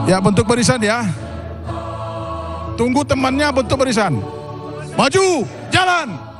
Ya, bentuk barisan ya. Tunggu temannya bentuk barisan. Maju, jalan.